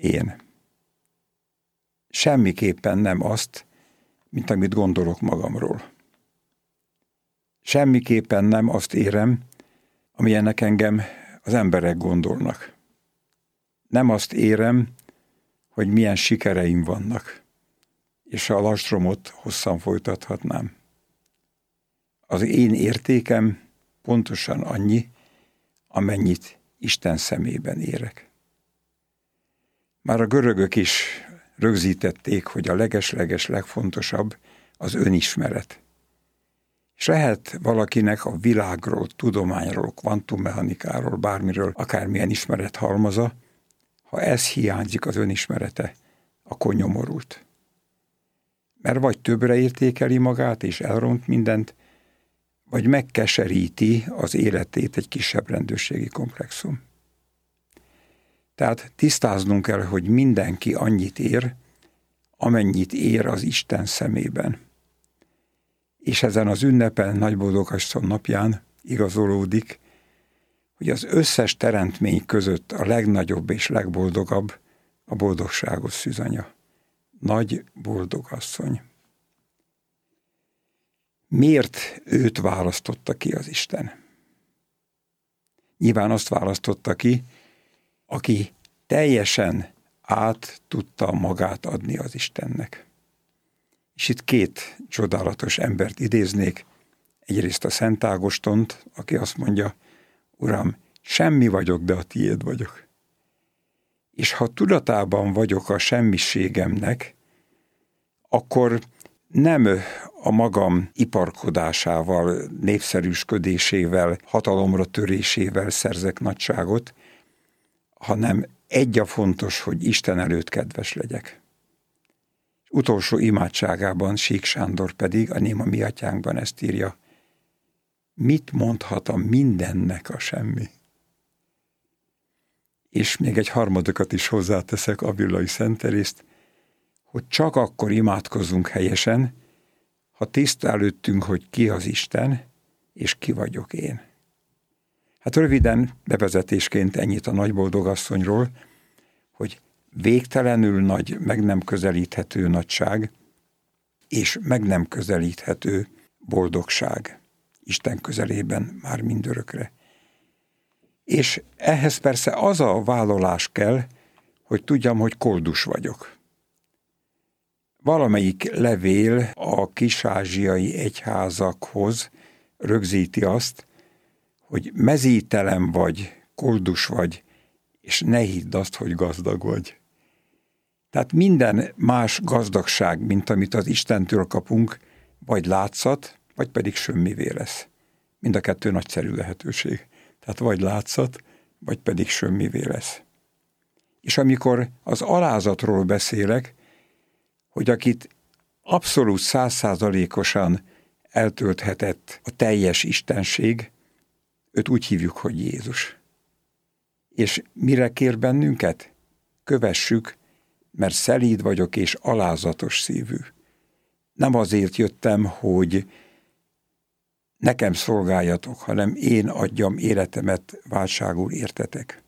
én. Semmiképpen nem azt, mint amit gondolok magamról. Semmiképpen nem azt érem, amilyennek engem az emberek gondolnak. Nem azt érem, hogy milyen sikereim vannak, és a lastromot hosszan folytathatnám. Az én értékem pontosan annyi, amennyit Isten szemében érek. Már a görögök is rögzítették, hogy a leges-leges legfontosabb az önismeret. És lehet valakinek a világról, tudományról, kvantummechanikáról, bármiről, akármilyen ismeret halmaza, ha ez hiányzik az önismerete, akkor nyomorult. Mert vagy többre értékeli magát és elront mindent, vagy megkeseríti az életét egy kisebb rendőrségi komplexum. Tehát tisztáznunk kell, hogy mindenki annyit ér, amennyit ér az Isten szemében. És ezen az ünnepen, Nagyboldogasszony napján igazolódik, hogy az összes teremtmény között a legnagyobb és legboldogabb a boldogságos szűzanya. Nagy boldogasszony. Miért őt választotta ki az Isten? Nyilván azt választotta ki, aki teljesen át tudta magát adni az Istennek. És itt két csodálatos embert idéznék. Egyrészt a Szent Ágostont, aki azt mondja, Uram, semmi vagyok, de a tiéd vagyok. És ha tudatában vagyok a semmiségemnek, akkor nem a magam iparkodásával, népszerűsködésével, hatalomra törésével szerzek nagyságot, hanem egy a fontos, hogy Isten előtt kedves legyek. Utolsó imádságában Sík Sándor pedig a Néma mi atyánkban ezt írja, mit mondhat a mindennek a semmi? És még egy harmadikat is hozzáteszek, Avillai Szent Terészt, hogy csak akkor imádkozzunk helyesen, ha tiszta előttünk, hogy ki az Isten, és ki vagyok én. Hát röviden bevezetésként ennyit a Nagyboldogasszonyról, hogy végtelenül nagy, meg nem közelíthető nagyság, és meg nem közelíthető boldogság. Isten közelében már mindörökre. És ehhez persze az a vállalás kell, hogy tudjam, hogy koldus vagyok. Valamelyik levél a kis-ázsiai egyházakhoz rögzíti azt, hogy mezítelen vagy, koldus vagy, és ne hidd azt, hogy gazdag vagy. Tehát minden más gazdagság, mint amit az Istentől kapunk, vagy látszat, vagy pedig semmivé lesz. Mind a kettő nagyszerű lehetőség. Tehát vagy látszat, vagy pedig semmivé lesz. És amikor az alázatról beszélek, hogy akit abszolút 100%-osan eltölthetett a teljes istenség, őt úgy hívjuk, hogy Jézus. És mire kér bennünket? Kövessük, mert szelíd vagyok és alázatos szívű. Nem azért jöttem, hogy nekem szolgáljatok, hanem én adjam életemet váltságul értetek.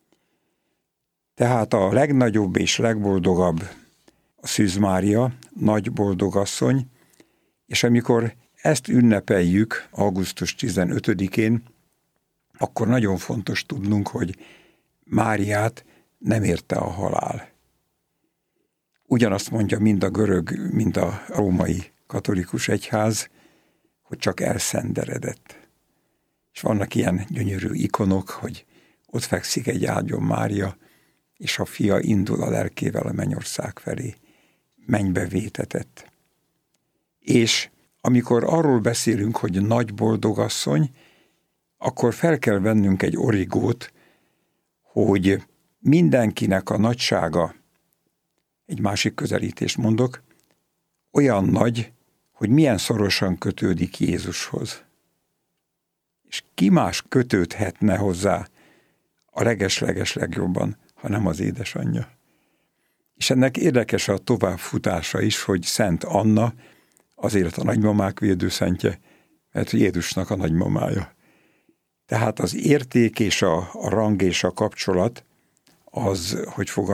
Tehát a legnagyobb és legboldogabb a Szűz Mária, Nagy Boldogasszony, és amikor ezt ünnepeljük augusztus 15-én, akkor nagyon fontos tudnunk, hogy Máriát nem érte a halál. Ugyanazt mondja mind a görög, mind a római katolikus egyház, hogy csak elszenderedett. És vannak ilyen gyönyörű ikonok, hogy ott fekszik egy ágyon Mária, és a fia indul a lelkével a mennyország felé. Mennybe vétetett. És amikor arról beszélünk, hogy nagy boldogasszony, akkor fel kell vennünk egy origót, hogy mindenkinek a nagysága, egy másik közelítést mondok, olyan nagy, hogy milyen szorosan kötődik Jézushoz. És ki más kötődhetne hozzá a leges-leges legjobban, ha nem az édesanyja. És ennek érdekes a továbbfutása is, hogy Szent Anna, azért a nagymamák védőszentje, mert Jézusnak a nagymamája. Tehát az érték és a rang és a kapcsolat az, hogy